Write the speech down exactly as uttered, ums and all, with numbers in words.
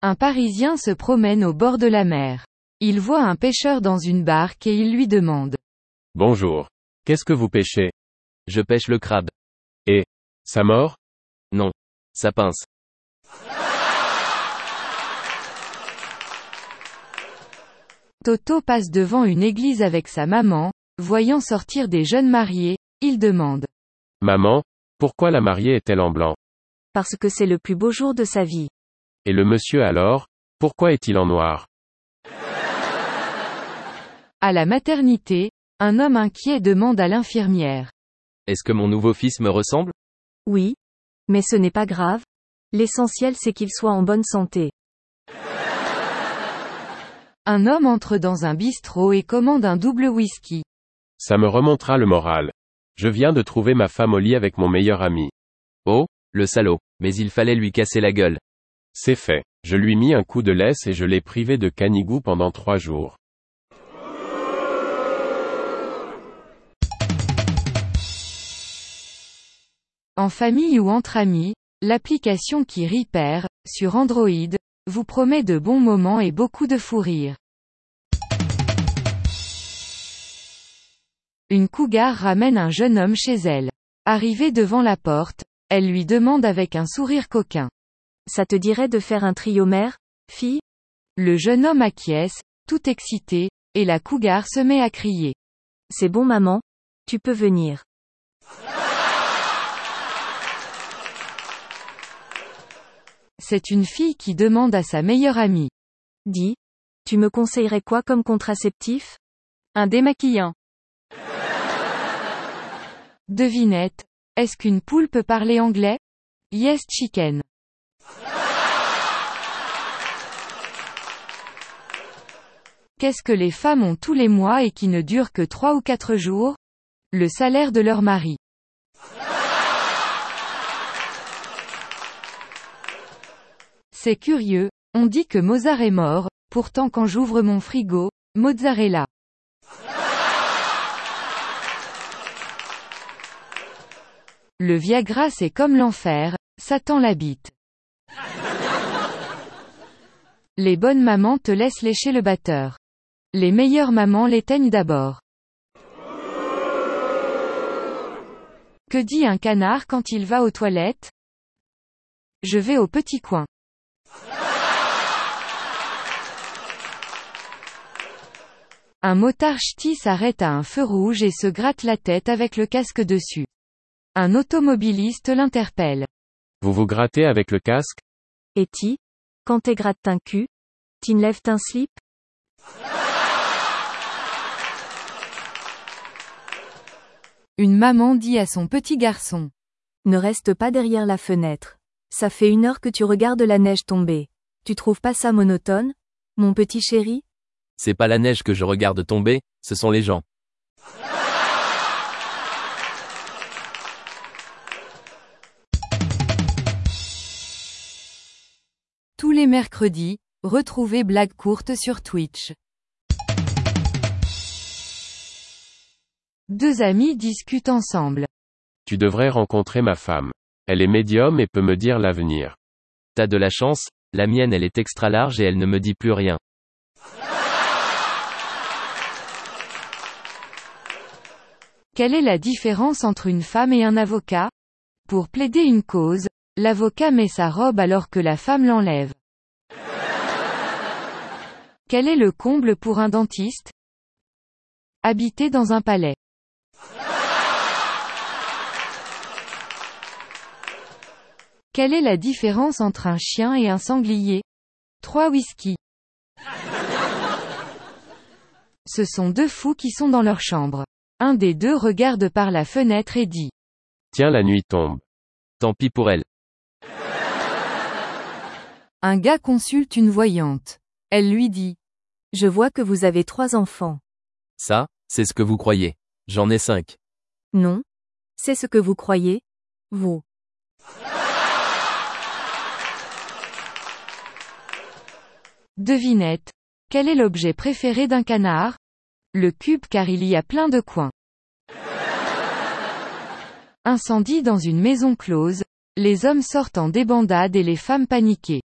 Un Parisien se promène au bord de la mer. Il voit un pêcheur dans une barque et il lui demande. Bonjour. Qu'est-ce que vous pêchez? Je pêche le crabe. Et, ça mord? Non. Ça pince. Toto passe devant une église avec sa maman, voyant sortir des jeunes mariés, il demande. Maman, pourquoi la mariée est-elle en blanc? Parce que c'est le plus beau jour de sa vie. Et le monsieur alors, pourquoi est-il en noir? À la maternité, un homme inquiet demande à l'infirmière. Est-ce que mon nouveau fils me ressemble? Oui. Mais ce n'est pas grave. L'essentiel c'est qu'il soit en bonne santé. Un homme entre dans un bistrot et commande un double whisky. Ça me remontera le moral. Je viens de trouver ma femme au lit avec mon meilleur ami. Oh, le salaud. Mais il fallait lui casser la gueule. C'est fait. Je lui mis un coup de laisse et je l'ai privé de canigou pendant trois jours. En famille ou entre amis, l'application qui Repair, sur Android, vous promet de bons moments et beaucoup de fou rire. Une cougar ramène un jeune homme chez elle. Arrivée devant la porte, elle lui demande avec un sourire coquin. Ça te dirait de faire un trio mère, fille? Le jeune homme acquiesce, tout excité, et la cougar se met à crier. C'est bon maman, tu peux venir. C'est une fille qui demande à sa meilleure amie. Dis, tu me conseillerais quoi comme contraceptif? Un démaquillant. Devinette, est-ce qu'une poule peut parler anglais? Yes chicken. Qu'est-ce que les femmes ont tous les mois et qui ne durent que trois ou quatre jours? Le salaire de leur mari. C'est curieux, on dit que Mozart est mort, pourtant quand j'ouvre mon frigo, mozzarella. Le Viagra c'est comme l'enfer, Satan l'habite. Les bonnes mamans te laissent lécher le batteur. Les meilleures mamans l'éteignent d'abord. Que dit un canard quand il va aux toilettes? Je vais au petit coin. Un motard ch'ti s'arrête à un feu rouge et se gratte la tête avec le casque dessus. Un automobiliste l'interpelle. Vous vous grattez avec le casque? Et ti, quand t'es gratte un cul, t'enlèves un slip? Une maman dit à son petit garçon. Ne reste pas derrière la fenêtre. Ça fait une heure que tu regardes la neige tomber. Tu trouves pas ça monotone, mon petit chéri? C'est pas la neige que je regarde tomber, ce sont les gens. Tous les mercredis, retrouvez Blague courte sur Twitch. Deux amis discutent ensemble. Tu devrais rencontrer ma femme. Elle est médium et peut me dire l'avenir. T'as de la chance, la mienne elle est extra large et elle ne me dit plus rien. Quelle est la différence entre une femme et un avocat? Pour plaider une cause, l'avocat met sa robe alors que la femme l'enlève. Quel est le comble pour un dentiste? Habiter dans un palais. Quelle est la différence entre un chien et un sanglier? Trois whisky. Ce sont deux fous qui sont dans leur chambre. Un des deux regarde par la fenêtre et dit. Tiens, la nuit tombe. Tant pis pour elle. Un gars consulte une voyante. Elle lui dit. Je vois que vous avez trois enfants. Ça, c'est ce que vous croyez. J'en ai cinq. Non. C'est ce que vous croyez, vous. Devinette. Quel est l'objet préféré d'un canard? Le cube car il y a plein de coins. Incendie dans une maison close, les hommes sortent en débandade et les femmes paniquées.